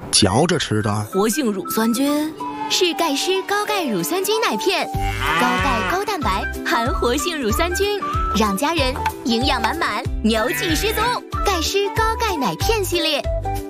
嚼着吃的。 活性乳酸菌是钙湿高钙乳酸菌奶片，高钙高蛋白含活性乳酸菌，让家人营养满满，牛气十足。钙湿高钙奶片系列。